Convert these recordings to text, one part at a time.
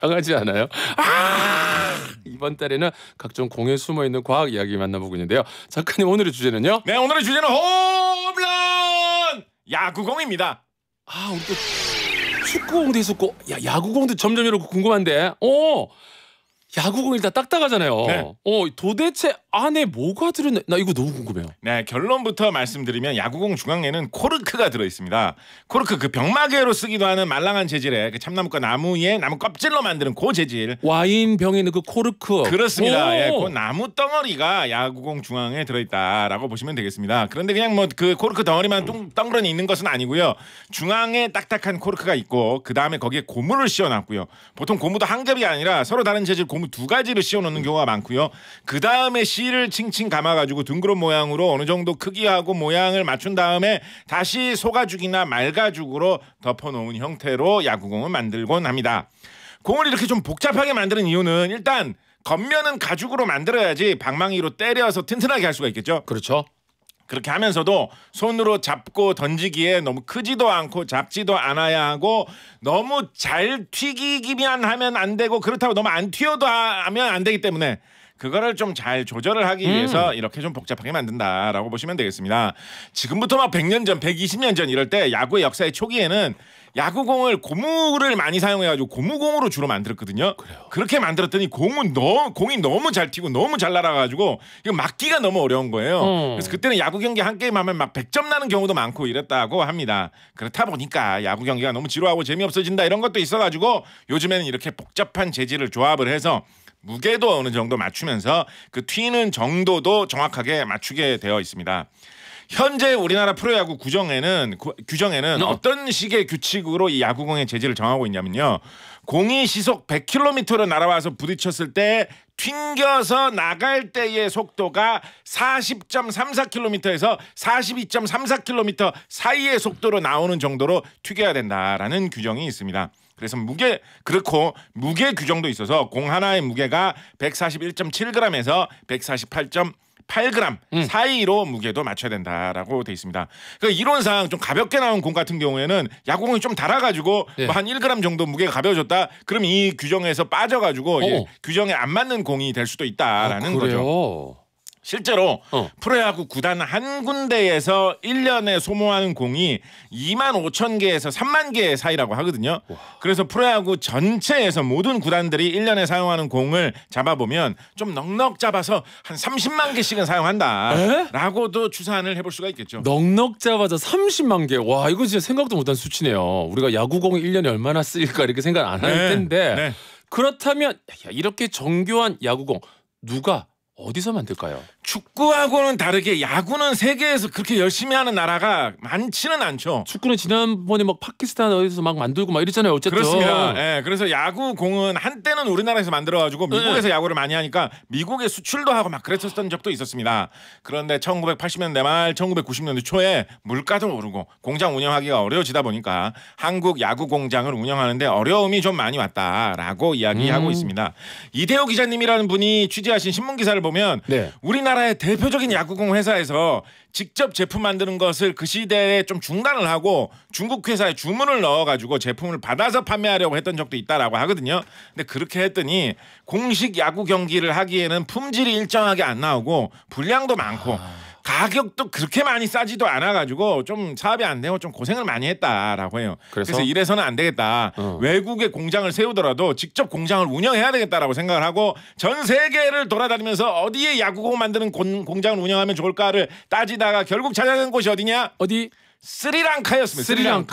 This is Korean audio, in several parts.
강하지 않아요? 이번 달에는 각종 공에 숨어있는 과학 이야기 만나보고 있는데요. 작가님 오늘의 주제는요? 네, 오늘의 주제는 홈런 야구공입니다. 우리 또 축구공도 있었고 야구공도 점점 이렇게 궁금한데 야구공이 일단 딱딱하잖아요. 네. 도대체 안에 뭐가 들었나? 나 이거 너무 궁금해요. 네, 결론부터 말씀드리면 야구공 중앙에는 코르크가 들어있습니다. 코르크, 그 병마개로 쓰기도 하는 말랑한 재질의 그 참나무과 나무의 나무 껍질로 만드는 그 재질. 와인병에 있는 그 코르크. 그렇습니다. 예, 그 나무 덩어리가 야구공 중앙에 들어있다라고 보시면 되겠습니다. 그런데 그냥 뭐 그 코르크 덩어리만 덩그러니 있는 것은 아니고요. 중앙에 딱딱한 코르크가 있고 그 다음에 거기에 고무를 씌워놨고요. 보통 고무도 한 겹이 아니라 서로 다른 재질 고무 두 가지를 씌워놓는 경우가 많고요. 그 다음에 실을 칭칭 감아가지고 둥그런 모양으로 어느 정도 크기하고 모양을 맞춘 다음에 다시 소가죽이나 말가죽으로 덮어놓은 형태로 야구공을 만들곤 합니다. 공을 이렇게 좀 복잡하게 만드는 이유는 일단 겉면은 가죽으로 만들어야지 방망이로 때려서 튼튼하게 할 수가 있겠죠. 그렇죠. 그렇게 하면서도 손으로 잡고 던지기에 너무 크지도 않고 작지도 않아야 하고 너무 잘 튀기기만 하면 안 되고 그렇다고 너무 안 튀어도 하면 안 되기 때문에 그거를 좀 잘 조절을 하기 위해서 이렇게 좀 복잡하게 만든다라고 보시면 되겠습니다. 지금부터 막 100년 전, 120년 전 이럴 때 야구의 역사의 초기에는 야구공을 고무를 많이 사용해가지고 고무공으로 주로 만들었거든요. 그래요. 그렇게 만들었더니 공이 너무 잘 튀고 너무 잘 날아가지고 이거 막기가 너무 어려운 거예요. 그래서 그때는 야구 경기 한 게임 하면 막 100점 나는 경우도 많고 이랬다고 합니다. 그렇다 보니까 야구 경기가 너무 지루하고 재미없어진다 이런 것도 있어가지고 요즘에는 이렇게 복잡한 재질을 조합을 해서 무게도 어느 정도 맞추면서 그 튀는 정도도 정확하게 맞추게 되어 있습니다. 현재 우리나라 프로야구 규정에는 어떤 식의 규칙으로 이 야구공의 재질을 정하고 있냐면요. 공이 시속 100km로 날아와서 부딪혔을 때 튕겨서 나갈 때의 속도가 40.34km에서 42.34km 사이의 속도로 나오는 정도로 튀겨야 된다라는 규정이 있습니다. 그래서 무게 규정도 있어서 공 하나의 무게가 141.7g에서 148.8g 사이로 무게도 맞춰야 된다라고 돼 있습니다. 그러니까 이론상 좀 가볍게 나온 공 같은 경우에는 야구공이 좀 달아가지고 뭐 한 1g 정도 무게가 가벼워졌다. 그럼 이 규정에서 빠져가지고 규정에 안 맞는 공이 될 수도 있다라는 거죠. 실제로 프로야구 구단 한 군데에서 1년에 소모하는 공이 25,000개에서 30,000개 사이라고 하거든요. 그래서 프로야구 전체에서 모든 구단들이 1년에 사용하는 공을 잡아보면 좀 넉넉 잡아서 한 30만 개씩은 사용한다라고도 추산을 해볼 수가 있겠죠. 넉넉 잡아서 30만 개. 와, 이거 진짜 생각도 못한 수치네요. 우리가 야구공이 1년에 얼마나 쓰일까 이렇게 생각 안 할 텐데 그렇다면 이렇게 정교한 야구공 누가 어디서 만들까요? 축구하고는 다르게 야구는 세계에서 그렇게 열심히 하는 나라가 많지는 않죠. 축구는 지난번에 막 파키스탄 어디서 막 만들고 막 이랬잖아요. 어쨌든. 그렇습니다. 예, 그래서 야구공은 한때는 우리나라에서 만들어가지고 미국에서 야구를 많이 하니까 미국에 수출도 하고 막 그랬었던 적도 있었습니다. 그런데 1980년대 말 1990년대 초에 물가도 오르고 공장 운영하기가 어려워지다 보니까 한국 야구 공장을 운영하는데 어려움이 좀 많이 왔다라고 이야기하고 있습니다. 이대호 기자님이라는 분이 취재하신 신문 기사를 보면 우리나라의 대표적인 야구공 회사에서 직접 제품 만드는 것을 그 시대에 좀 중단을 하고 중국 회사에 주문을 넣어가지고 제품을 받아서 판매하려고 했던 적도 있다라고 하거든요. 근데 그렇게 했더니 공식 야구 경기를 하기에는 품질이 일정하게 안 나오고 분량도 많고 가격도 그렇게 많이 싸지도 않아가지고 좀 사업이 안 되고 좀 고생을 많이 했다라고 해요. 그래서 이래서는 안 되겠다. 외국에 공장을 세우더라도 직접 공장을 운영해야 되겠다라고 생각을 하고 전 세계를 돌아다니면서 어디에 야구공 만드는 공장을 운영하면 좋을까를 따지다가 결국 찾아낸 곳이 어디냐? 어디? 스리랑카였습니다.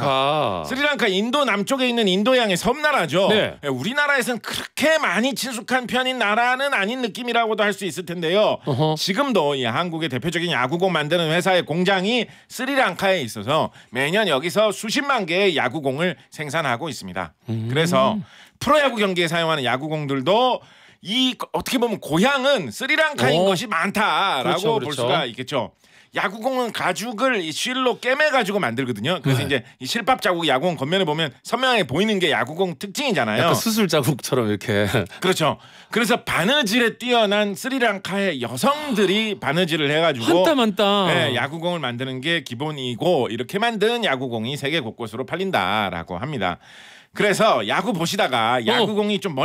스리랑카 인도 남쪽에 있는 인도양의 섬나라죠. 우리나라에서는 그렇게 많이 친숙한 편인 나라는 아닌 느낌이라고도 할 수 있을 텐데요. 지금도 이 한국의 대표적인 야구공 만드는 회사의 공장이 스리랑카에 있어서 매년 여기서 수십만 개의 야구공을 생산하고 있습니다. 그래서 프로야구 경기에 사용하는 야구공들도 이 어떻게 보면 고향은 스리랑카인 것이 많다라고 볼 수가 있겠죠. 야구공은 가죽을 실로 꿰매가지고 만들거든요. 그래서 이제 이 실밥 자국이 야구공 겉면에 보면 선명하게 보이는 게 야구공 특징이잖아요. 약간 수술 자국처럼 이렇게. 그렇죠. 그래서 바느질에 뛰어난 스리랑카의 여성들이 바느질을 해가지고 한 땀 야구공을 만드는 게 기본이고 이렇게 만든 야구공이 세계 곳곳으로 팔린다라고 합니다. 그래서 야구 보시다가 야구공이 좀